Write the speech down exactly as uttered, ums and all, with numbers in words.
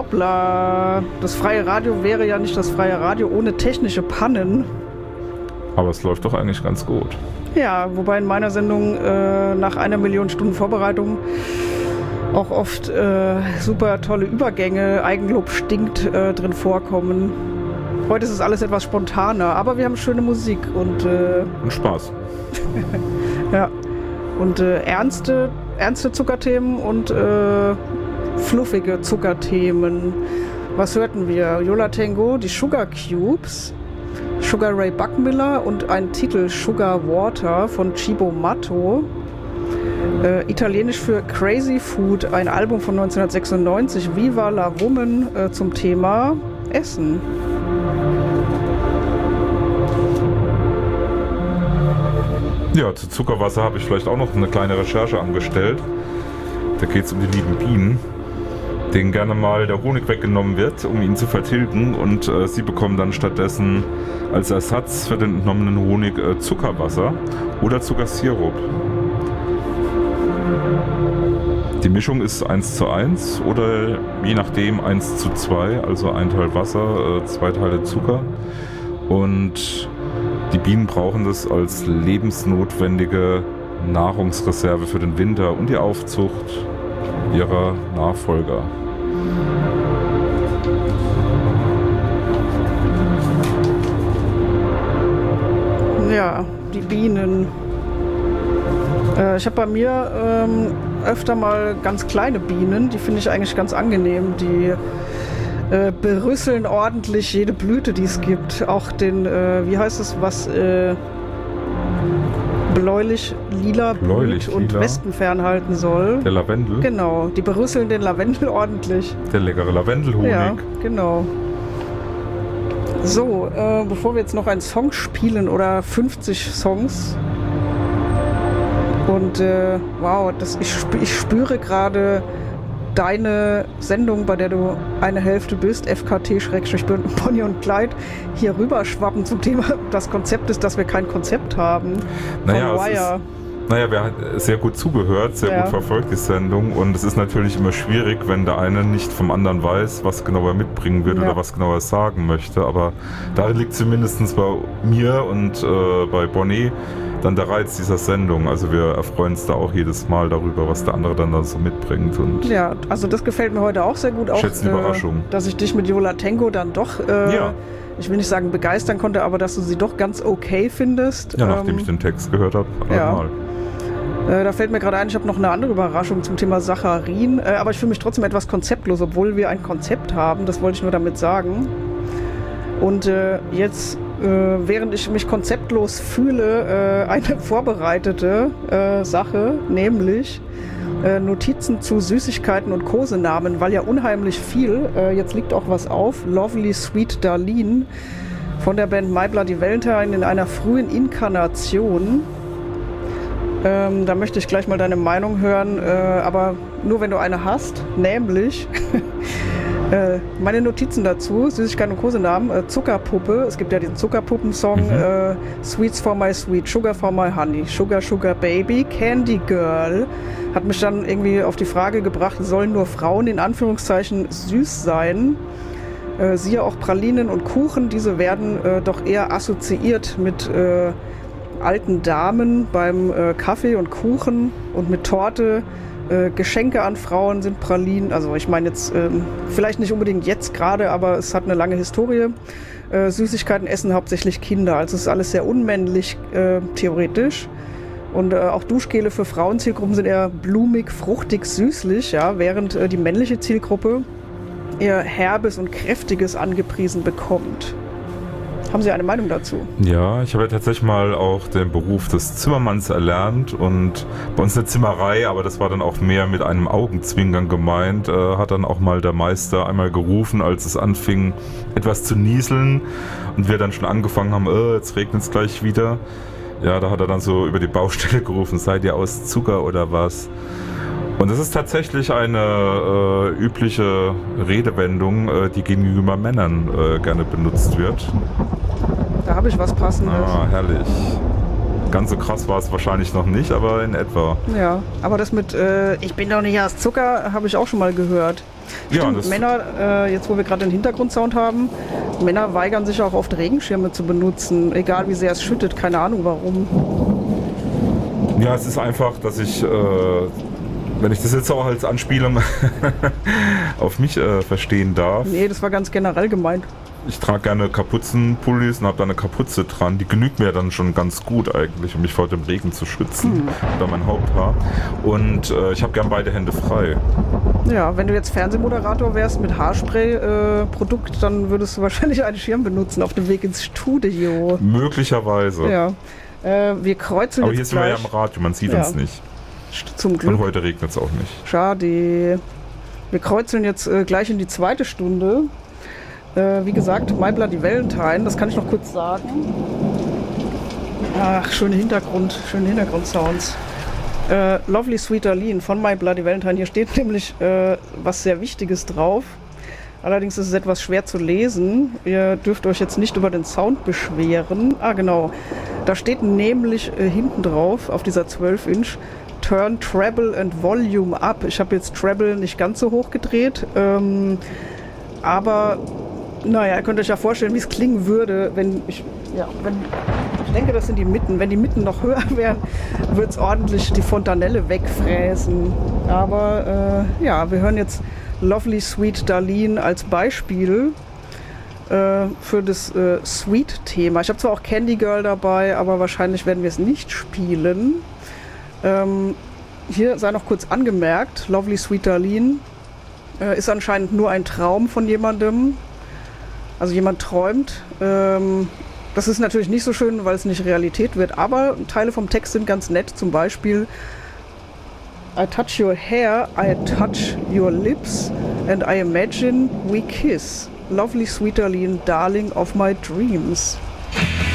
Hoppla. Das freie Radio wäre ja nicht das freie Radio ohne technische Pannen. Aber es läuft doch eigentlich ganz gut. Ja, wobei in meiner Sendung äh, nach einer Million Stunden Vorbereitung auch oft äh, super tolle Übergänge, Eigenlob stinkt, äh, drin vorkommen. Heute ist es alles etwas spontaner, aber wir haben schöne Musik und... Äh, und Spaß. Ja, und äh, ernste, ernste Zuckerthemen und äh, fluffige Zuckerthemen. Was hörten wir? Yo La Tengo, die Sugar Cubes, Sugar Ray Buckmiller und ein Titel Sugar Water von Cibo Matto. Äh, Italienisch für Crazy Food, ein Album von neunzehnhundertsechsundneunzig, Viva la Woman, äh, zum Thema Essen. Ja, zu Zuckerwasser habe ich vielleicht auch noch eine kleine Recherche angestellt. Da geht es um die lieben Bienen, denen gerne mal der Honig weggenommen wird, um ihn zu vertilgen. Und äh, sie bekommen dann stattdessen als Ersatz für den entnommenen Honig äh, Zuckerwasser oder Zuckersirup. Die Mischung ist eins zu eins oder je nachdem eins zu zwei, also ein Teil Wasser, äh, zwei Teile Zucker. Und die Bienen brauchen das als lebensnotwendige Nahrungsreserve für den Winter und die Aufzucht ihrer Nachfolger. Ja, die Bienen. Äh, ich habe bei mir ähm, öfter mal ganz kleine Bienen, die finde ich eigentlich ganz angenehm. Die äh, berüsseln ordentlich jede Blüte, die es gibt. Auch den, äh, wie heißt es, was äh, bläulich lila blüht und lila. Wespen fernhalten soll. Der Lavendel? Genau, die berüsseln den Lavendel ordentlich. Der leckere Lavendelhonig. Ja, genau. So, äh, bevor wir jetzt noch einen Song spielen oder fünfzig Songs. Und äh, wow, das, ich, sp- ich spüre gerade deine Sendung, bei der du eine Hälfte bist, F K T-Bonnie und Clyde, hier rüberschwappen zum Thema, das Konzept ist, dass wir kein Konzept haben. Naja, es ist, naja, wir haben sehr gut zugehört, sehr ja. gut verfolgt die Sendung und es ist natürlich immer schwierig, wenn der eine nicht vom anderen weiß, was genau er mitbringen wird ja. oder was genau er sagen möchte, aber da liegt zumindest bei mir und äh, bei Bonnie dann der Reiz dieser Sendung. Also wir erfreuen uns da auch jedes Mal darüber, was der andere dann da so mitbringt. Und ja, also das gefällt mir heute auch sehr gut. Auch, schätze die Überraschung. Äh, dass ich dich mit Yo La Tengo dann doch, äh, ja. ich will nicht sagen begeistern konnte, aber dass du sie doch ganz okay findest. Ja, nachdem ähm, ich den Text gehört habe. Ja. Äh, da fällt mir gerade ein, ich habe noch eine andere Überraschung zum Thema Saccharin. Äh, aber ich fühle mich trotzdem etwas konzeptlos, obwohl wir ein Konzept haben. Das wollte ich nur damit sagen. Und äh, jetzt... Äh, während ich mich konzeptlos fühle, äh, eine vorbereitete äh, Sache, nämlich äh, Notizen zu Süßigkeiten und Kosenamen, weil ja unheimlich viel, äh, jetzt liegt auch was auf, Lovely Sweet Darlene von der Band My Bloody Valentine in einer frühen Inkarnation. Ähm, da möchte ich gleich mal deine Meinung hören, äh, aber nur wenn du eine hast, nämlich... Äh, meine Notizen dazu, Süßigkeiten und Kosenamen, äh, Zuckerpuppe, es gibt ja diesen Zuckerpuppen-Song, mhm. äh, Sweets for my sweet, Sugar for my honey, Sugar Sugar Baby, Candy Girl, hat mich dann irgendwie auf die Frage gebracht, sollen nur Frauen in Anführungszeichen süß sein? Äh, siehe auch Pralinen und Kuchen, diese werden äh, doch eher assoziiert mit äh, alten Damen beim äh, Kaffee und Kuchen und mit Torte. Äh, Geschenke an Frauen sind Pralinen, also ich meine jetzt ähm, vielleicht nicht unbedingt jetzt gerade, aber es hat eine lange Historie. Äh, Süßigkeiten essen hauptsächlich Kinder, also es ist alles sehr unmännlich äh, theoretisch. Und äh, auch Duschgele für Frauenzielgruppen sind eher blumig, fruchtig, süßlich, ja, während äh, die männliche Zielgruppe eher Herbes und Kräftiges angepriesen bekommt. Haben Sie eine Meinung dazu? Ja, ich habe ja tatsächlich mal auch den Beruf des Zimmermanns erlernt und bei uns eine Zimmerei, aber das war dann auch mehr mit einem Augenzwinkern gemeint, äh, hat dann auch mal der Meister einmal gerufen, als es anfing etwas zu nieseln und wir dann schon angefangen haben, äh, jetzt regnet es gleich wieder. Ja, da hat er dann so über die Baustelle gerufen, seid ihr aus Zucker oder was? Und das ist tatsächlich eine äh, übliche Redewendung, äh, die gegenüber Männern äh, gerne benutzt wird. Da habe ich was Passendes. Ah, herrlich. Ganz so krass war es wahrscheinlich noch nicht, aber in etwa. Ja, aber das mit äh, ich bin doch nicht aus Zucker, habe ich auch schon mal gehört. Ja, Stimmt, das Männer, äh, jetzt wo wir gerade den Hintergrundsound haben, Männer weigern sich auch oft Regenschirme zu benutzen, egal wie sehr es schüttet, keine Ahnung warum. Ja, es ist einfach, dass ich, äh, wenn ich das jetzt auch als Anspielung auf mich äh, verstehen darf. Nee, das war ganz generell gemeint. Ich trage gerne Kapuzenpullis und habe da eine Kapuze dran. Die genügt mir dann schon ganz gut eigentlich, um mich vor dem Regen zu schützen. Hm. Oder mein Haupthaar. Und äh, ich habe gern beide Hände frei. Ja, wenn du jetzt Fernsehmoderator wärst mit Haarspray-Produkt, äh, dann würdest du wahrscheinlich einen Schirm benutzen auf dem Weg ins Studio. Möglicherweise. Ja. Äh, wir kreuzen Aber jetzt hier sind wir ja gleich. im Radio, man sieht Ja. uns nicht. Zum Glück. Und heute regnet es auch nicht. Schade. Wir kreuzeln jetzt äh, gleich in die zweite Stunde. Äh, wie gesagt, My Bloody Valentine, das kann ich noch kurz sagen. Ach, schöne Hintergrund, schöne Hintergrundsounds. Äh, Lovely Sweet Darlene von My Bloody Valentine. Hier steht nämlich äh, was sehr Wichtiges drauf. Allerdings ist es etwas schwer zu lesen. Ihr dürft euch jetzt nicht über den Sound beschweren. Ah, genau. Da steht nämlich äh, hinten drauf, auf dieser zwölf Inch, Turn Treble and Volume up. Ich habe jetzt Treble nicht ganz so hoch gedreht. Ähm, aber, naja, ihr könnt euch ja vorstellen, wie es klingen würde, wenn ich, ja, wenn, ich denke, das sind die Mitten. Wenn die Mitten noch höher wären, wird es ordentlich die Fontanelle wegfräsen. Aber, äh, ja, wir hören jetzt Lovely Sweet Darlene als Beispiel äh, für das äh, Sweet-Thema. Ich habe zwar auch Candy Girl dabei, aber wahrscheinlich werden wir es nicht spielen. Ähm, hier sei noch kurz angemerkt, Lovely Sweet Darlene äh, ist anscheinend nur ein Traum von jemandem. Also jemand träumt. Ähm, das ist natürlich nicht so schön, weil es nicht Realität wird, aber Teile vom Text sind ganz nett. Zum Beispiel I touch your hair, I touch your lips and I imagine we kiss. Lovely Sweet Darlene, darling of my dreams.